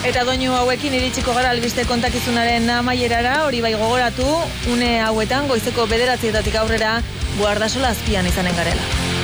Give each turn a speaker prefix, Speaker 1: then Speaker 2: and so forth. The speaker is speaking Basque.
Speaker 1: Eta doinu hauekin iritsiko gara albiste kontakizunaren amaierara, hori bai gogoratu, une hauetan goizeko 9:00 aurrera Guardasola azpian izanen garela.